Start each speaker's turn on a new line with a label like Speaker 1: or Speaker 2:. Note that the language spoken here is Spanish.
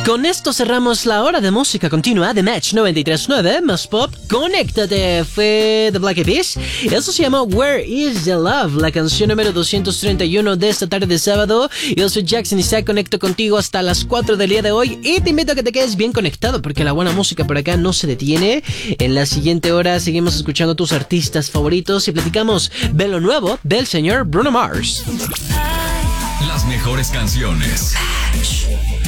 Speaker 1: Con esto cerramos la hora de música continua de Match 93.9 más pop. Conéctate, fue The Black Eyed Peas. Eso se llama Where Is the Love, la canción número 231 de esta tarde de sábado. Yo soy Jackson Isaac, conecto contigo hasta las 4 del día de hoy y te invito a que te quedes bien conectado porque la buena música por acá no se detiene. En la siguiente hora seguimos escuchando tus artistas favoritos y platicamos de lo nuevo del señor Bruno Mars.
Speaker 2: Las mejores canciones.